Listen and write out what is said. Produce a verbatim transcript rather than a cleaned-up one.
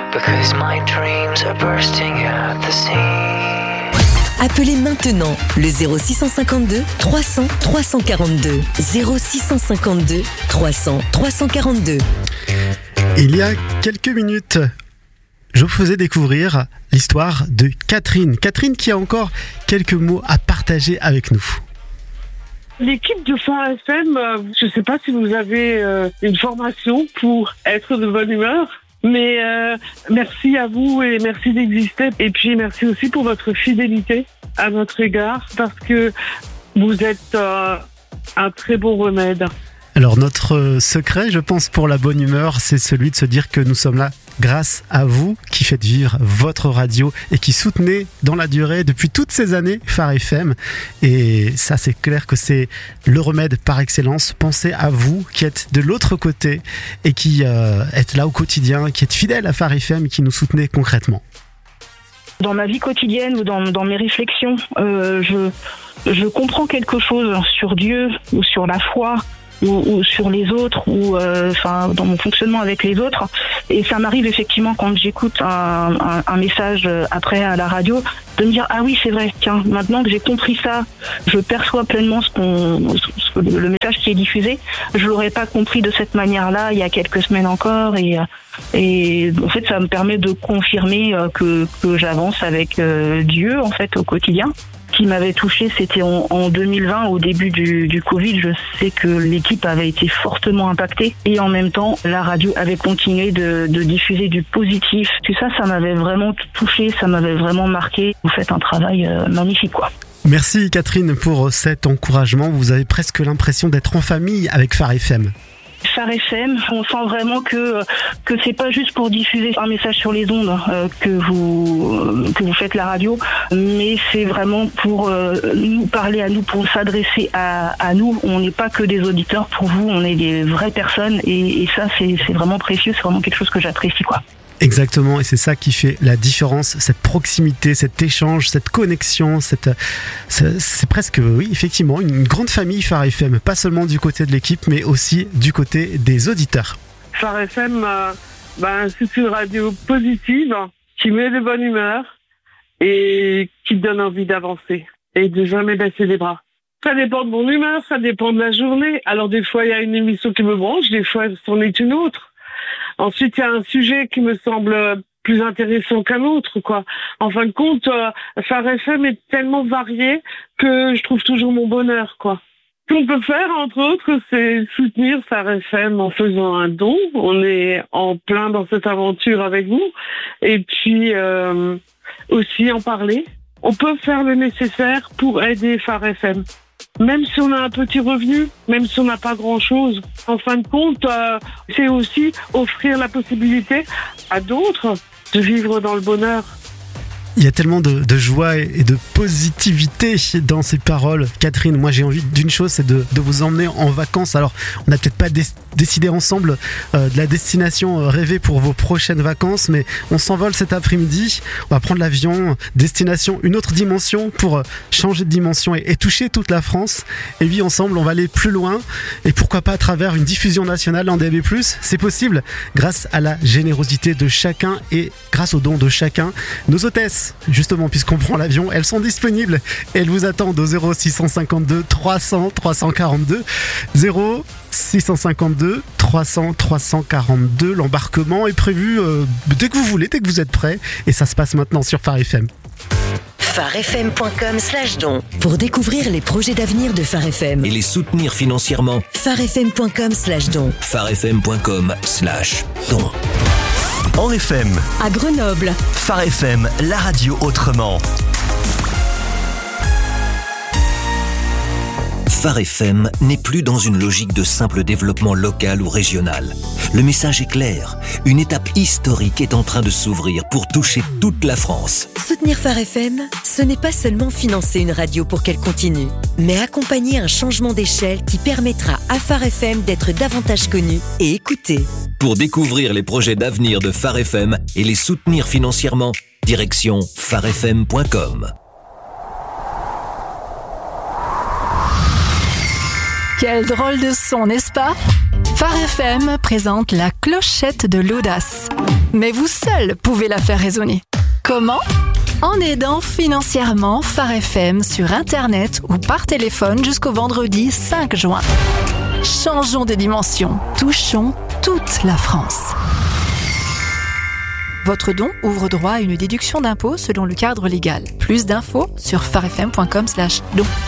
because my dreams are bursting at the seams. Appelez maintenant le zéro six cent cinquante-deux trois cents trois cent quarante-deux. zéro six cent cinquante-deux trois cents trois cent quarante-deux. Il y a quelques minutes, je vous faisais découvrir l'histoire de Catherine. Catherine qui a encore quelques mots à partager avec nous. L'équipe de Phare F M, euh, je ne sais pas si vous avez euh, une formation pour être de bonne humeur, mais euh, merci à vous et merci d'exister. Et puis merci aussi pour votre fidélité à notre égard, parce que vous êtes euh, un très bon remède. Alors notre secret, je pense, pour la bonne humeur, c'est celui de se dire que nous sommes là grâce à vous qui faites vivre votre radio et qui soutenez dans la durée depuis toutes ces années Phare F M. Et ça, c'est clair que c'est le remède par excellence. Pensez à vous qui êtes de l'autre côté et qui euh, êtes là au quotidien, qui êtes fidèles à Phare F M, qui nous soutenez concrètement. Dans ma vie quotidienne ou dans, dans mes réflexions, euh, je, je comprends quelque chose sur Dieu ou sur la foi, Ou, ou sur les autres, ou enfin euh, dans mon fonctionnement avec les autres. Et ça m'arrive effectivement quand j'écoute un, un, un message après à la radio de me dire ah oui c'est vrai, tiens, maintenant que j'ai compris ça, je perçois pleinement ce qu'on, ce que, le message qui est diffusé. Je l'aurais pas compris de cette manière-là il y a quelques semaines encore, et et en fait ça me permet de confirmer que que j'avance avec euh, Dieu en fait au quotidien. Qui m'avait touché, c'était en, en deux mille vingt, au début du, du Covid. Je sais que l'équipe avait été fortement impactée et en même temps, la radio avait continué de, de diffuser du positif. Tout ça, ça m'avait vraiment touché, ça m'avait vraiment marqué. Vous faites un travail euh, magnifique, quoi. Merci Catherine pour cet encouragement. Vous avez presque l'impression d'être en famille avec Phare F M. Phare F M, on sent vraiment que que c'est pas juste pour diffuser un message sur les ondes euh, que vous que vous faites la radio, mais c'est vraiment pour euh, nous parler à nous, pour s'adresser à à nous. On n'est pas que des auditeurs pour vous, on est des vraies personnes, et, et ça c'est c'est vraiment précieux, c'est vraiment quelque chose que j'apprécie, quoi. Exactement, et c'est ça qui fait la différence, cette proximité, cet échange, cette connexion, cette, c'est, c'est presque, oui, effectivement, une grande famille Phare F M, pas seulement du côté de l'équipe, mais aussi du côté des auditeurs. Phare F M, euh, ben, c'est une radio positive, qui met de bonne humeur et qui donne envie d'avancer et de jamais baisser les bras. Ça dépend de mon humeur, ça dépend de la journée. Alors des fois, il y a une émission qui me branche, des fois, c'en est une autre. Ensuite, il y a un sujet qui me semble plus intéressant qu'un autre, quoi. En fin de compte, euh, Phare F M est tellement varié que je trouve toujours mon bonheur, quoi. Ce qu'on peut faire, entre autres, c'est soutenir Phare F M en faisant un don. On est en plein dans cette aventure avec vous. Et puis, euh, aussi en parler. On peut faire le nécessaire pour aider Phare F M. Même si on a un petit revenu, même si on n'a pas grand-chose, en fin de compte, euh, c'est aussi offrir la possibilité à d'autres de vivre dans le bonheur. Il y a tellement de, de joie et de positivité dans ces paroles. Catherine, moi j'ai envie d'une chose, c'est de, de vous emmener en vacances. Alors, on n'a peut-être pas dé- décidé ensemble euh, de la destination euh, rêvée pour vos prochaines vacances, mais on s'envole cet après-midi. On va prendre l'avion, destination, une autre dimension pour euh, changer de dimension et, et toucher toute la France. Et puis ensemble, on va aller plus loin. Et pourquoi pas à travers une diffusion nationale en D A B plus. C'est possible grâce à la générosité de chacun et grâce aux dons de chacun. Nos hôtesses, justement, puisqu'on prend l'avion, elles sont disponibles et elles vous attendent au zéro six cent cinquante-deux trois cents trois cent quarante-deux. zéro six cent cinquante-deux trois cents trois cent quarante-deux. L'embarquement est prévu euh, dès que vous voulez, dès que vous êtes prêts, et ça se passe maintenant sur Phare F M. pharefm point com slash don pour découvrir les projets d'avenir de Phare F M et les soutenir financièrement. pharefm point com slash don pharefm point com slash don. En F M, à Grenoble. Phare F M, la radio autrement. Phare F M n'est plus dans une logique de simple développement local ou régional. Le message est clair. Une étape historique est en train de s'ouvrir pour toucher toute la France. Soutenir Phare F M, ce n'est pas seulement financer une radio pour qu'elle continue, mais accompagner un changement d'échelle qui permettra à Phare F M d'être davantage connu et écouté. Pour découvrir les projets d'avenir de Phare F M et les soutenir financièrement, direction pharefm point com. Quel drôle de son, n'est-ce pas ? Phare F M présente la clochette de l'audace. Mais vous seul pouvez la faire résonner. Comment ? En aidant financièrement Phare F M sur Internet ou par téléphone jusqu'au vendredi cinq juin. Changeons de dimension, touchons toute la France. Votre don ouvre droit à une déduction d'impôt selon le cadre légal. Plus d'infos sur farefm point com slash don.